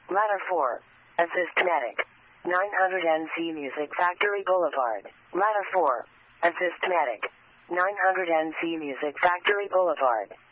Ladder 4. Assist-matic. 900NC Music Factory Boulevard. Ladder 4. Assist-matic. 900NC Music Factory Boulevard.